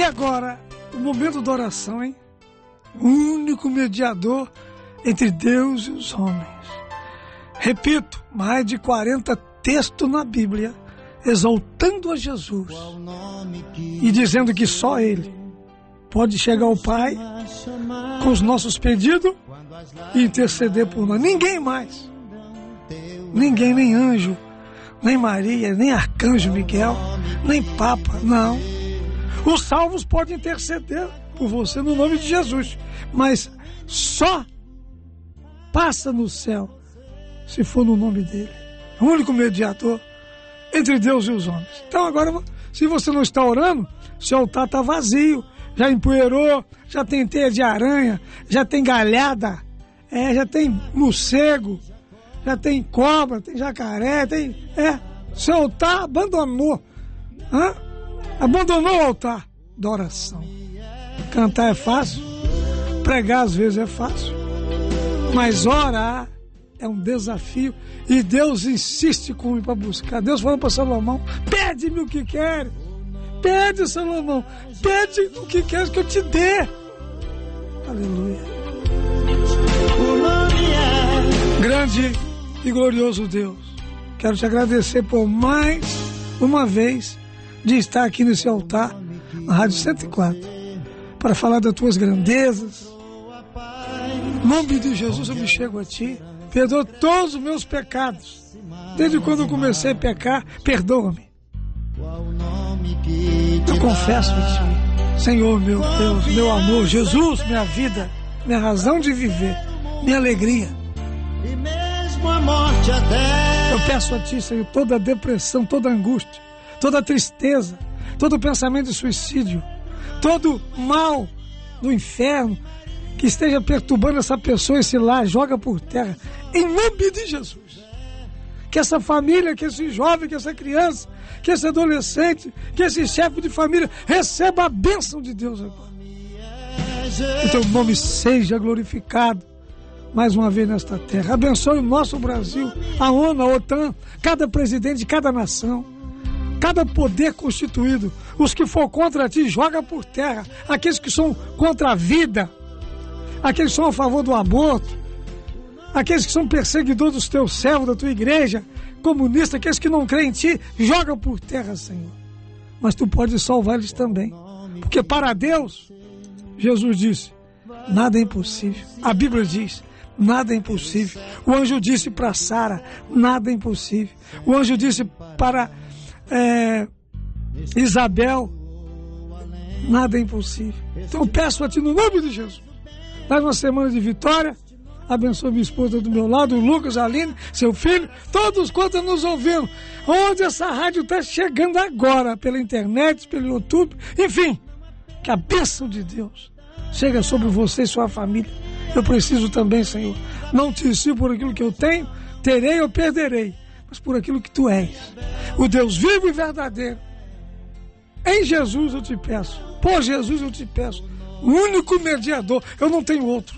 agora, o momento da oração, hein? O único mediador entre Deus e os homens. Repito, mais de 40 textos na Bíblia exaltando a Jesus e dizendo que só Ele pode chegar ao Pai com os nossos pedidos e interceder por nós. Ninguém mais. Ninguém, nem anjo, nem Maria, nem arcanjo Miguel, nem Papa, não. Os salvos podem interceder por você no nome de Jesus, mas só passa no céu se for no nome dele. O único mediador entre Deus e os homens. Então agora, se você não está orando, seu altar está vazio, já empoeirou, já tem teia de aranha, já tem galhada, já tem morcego, já tem cobra, tem jacaré, seu altar abandonou. Abandonou o altar da oração. Cantar é fácil, pregar às vezes é fácil, mas orar é um desafio e Deus insiste comigo para buscar. Deus falou para Salomão: pede-me o que queres. Pede, Salomão, pede o que queres que eu te dê. Aleluia. Grande e glorioso Deus, quero te agradecer por mais uma vez de estar aqui nesse altar, na Rádio 104, para falar das tuas grandezas. Em nome de Jesus eu me chego a ti, perdoa todos os meus pecados. Desde quando eu comecei a pecar, perdoa-me. Eu confesso a ti, Senhor, meu Deus, meu amor, Jesus, minha vida, minha razão de viver, minha alegria. Eu peço a ti, Senhor, toda a depressão, toda a angústia, toda a tristeza, todo pensamento de suicídio, todo mal do inferno que esteja perturbando essa pessoa, esse lar, joga por terra, em nome de Jesus. Que essa família, que esse jovem, que essa criança, que esse adolescente, que esse chefe de família receba a bênção de Deus agora. Que teu nome seja glorificado mais uma vez nesta terra. Abençoe o nosso Brasil, a ONU, a OTAN, cada presidente de cada nação, cada poder constituído. Os que for contra ti, joga por terra. Aqueles que são contra a vida, aqueles que são a favor do aborto, aqueles que são perseguidores dos teus servos, da tua igreja, comunistas, aqueles que não creem em ti, joga por terra, Senhor. Mas tu podes salvar eles também, porque para Deus, Jesus disse, nada é impossível. A Bíblia diz, nada é impossível. O anjo disse para Sara, nada é impossível. O anjo disse para Isabel, nada é impossível. Então eu peço a ti no nome de Jesus, mais uma semana de vitória. Abençoe minha esposa do meu lado, o Lucas, a Aline, seu filho, todos quantos nos ouvindo. Onde essa rádio está chegando agora, pela internet, pelo YouTube, enfim, que a bênção de Deus chega sobre você e sua família. Eu preciso também, Senhor, não te ensino por aquilo que eu tenho, terei ou perderei, mas por aquilo que tu és, o Deus vivo e verdadeiro. Em Jesus eu te peço, por Jesus eu te peço, o único mediador, eu não tenho outro.